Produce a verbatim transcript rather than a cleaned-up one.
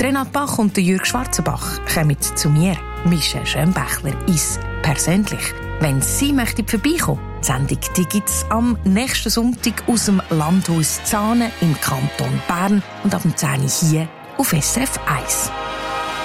Renate Bach und Jürg Schwarzenbach kommen zu mir, Mischa Schönbächler, ins Persönlich. Wenn Sie möchten vorbeikommen, die Sendung gibt es am nächsten Sonntag aus dem Landhaus Zahnen im Kanton Bern und ab dem zehn Uhr hier auf S R F eins.